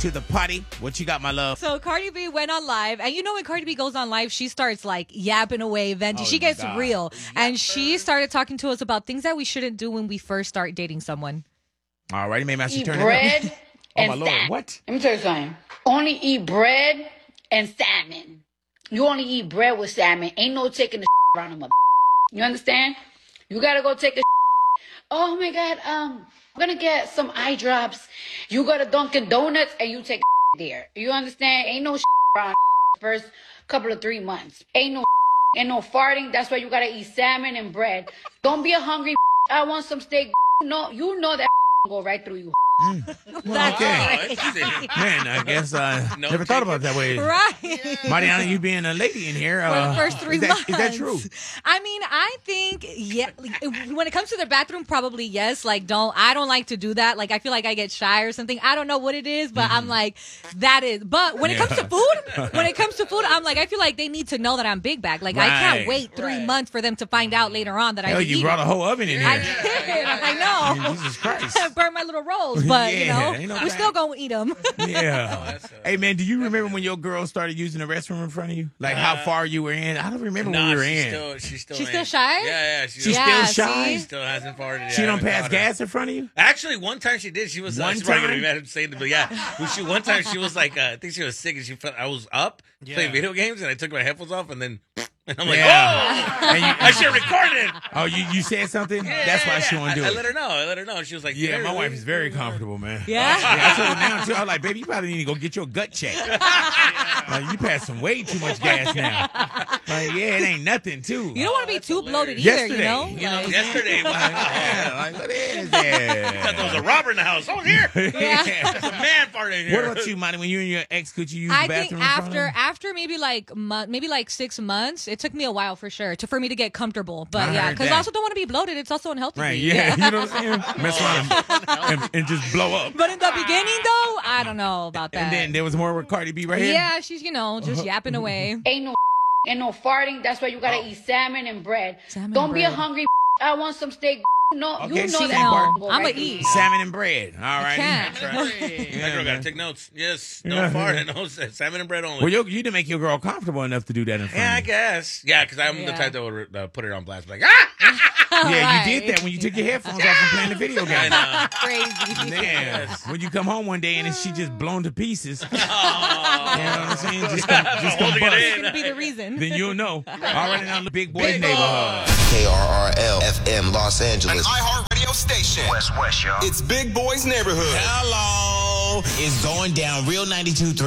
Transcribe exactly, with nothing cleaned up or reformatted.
to the party. What you got, my love? So Cardi B went on live, and you know when Cardi B goes on live, she starts like yapping away, venting. Oh, she gets God. real, and she started talking to us about things that we shouldn't do when we first start dating someone. All righty, maybe I should Eat turn bread it up. and Oh, my Lord. salmon. What? Let me tell you something. Only eat bread and salmon. You only eat bread with salmon. Ain't no taking the around them. You understand? You gotta go take a. Oh my God. Um, I'm gonna get some eye drops. You go to Dunkin' Donuts and you take a there. You understand? Ain't no around first couple of three months. Ain't no. Ain't no farting. That's why you gotta eat salmon and bread. Don't be a hungry. I want some steak. No, you know that go right through you. Mm. Well, okay. Man, I guess I No never thought about it that way. Right. Mariana, you being a lady in here. For Uh, the first three is that, months. Is that true? I mean, I think, yeah, like, when it comes to the bathroom, probably yes. Like, don't, I don't like to do that. Like, I feel like I get shy or something. I don't know what it is, but mm-hmm. I'm like, that is. But when it Yeah. comes to food, when it comes to food, I'm like, I feel like they need to know that I'm big bag. Like, Right. I can't wait three Right. months for them to find out later on that I Hell, can you eat brought it. a whole oven in here. I did. I know. Jesus Christ. Burn my little rolls, but, you Yeah, know, ain't no we're thing. still going to eat them. Yeah. that's a- Hey, man, do you remember when your girl started using the restroom in front of you? Like how Uh, far you were in? I don't remember Nah, when we were she's in. still, she's still, She's ain't. still shy? Yeah, yeah. She's, She's Yeah, still shy? see? She still hasn't farted. She yet. I don't haven't pass caught her. gas in front of you? Actually, one time she did. She was. One Uh, she's probably gonna time? be mad at saying it, but yeah. When she, one time she was like, uh, I think she was sick, and she felt I was up Yeah. playing video games, and I took my headphones off, and then, and I'm like, Yeah. oh, And you- I should record it. Oh, you, you said something? Yeah, That's why yeah, she yeah. won't do I, it. I let her know. I let her know. She was like, Yeah, my really? wife is very comfortable, man. Yeah? Yeah, I told her now, too. I was like, baby, you probably need to go get your gut checked. Like, you passing way too much gas now. Like, yeah, it ain't nothing, too. You don't want to be too bloated either, Yesterday, you know? you know, Like- Yesterday, wow. Yeah, like, what is I thought there was a that? robber in the house. I was here. Yeah. There's a man farting in here. What about you, Monty? When you and your ex, could you use I the think bathroom in front of after them? after maybe like month, maybe like six months, it took me a while for sure to for me to get comfortable. But I yeah, heard because I that. also don't want to be bloated. It's also unhealthy. Right, for you. yeah, you know what I'm saying? Mess around and, and, and just blow up. But in the beginning, though, I don't know about that. And then there was more with Cardi B right here. yeah, she's you know just yapping away. Ain't no. Ain't no farting. That's why you gotta eat salmon and bread. Salmon Don't and be a bread. hungry. I want some steak. No, Okay, you know she that. ain't part- go I'ma right eat. through. Salmon and bread. All right. can't. That's right. That girl got to take notes. Yes, no Yeah. farting, no salmon and bread only. Well, you, you didn't make your girl comfortable enough to do that in front yeah, I of you. guess. Yeah, because I'm the Yeah. type that would uh, put it on blast. Like, ah! Yeah, Right. you did that when you took your headphones off and playing the video I game. know. Crazy. Damn. When you come home one day and then she just blown to pieces, you know what Oh. I'm saying? Just come, just come Holding it bust. in. Gonna be the reason. Then you'll know. Already now the big boy's Big neighborhood. K R R L F M Los An Angeles. iHeartRadio station. West West, y'all. It's Big Boy's Neighborhood. Hello. It's going down Real ninety-two point three.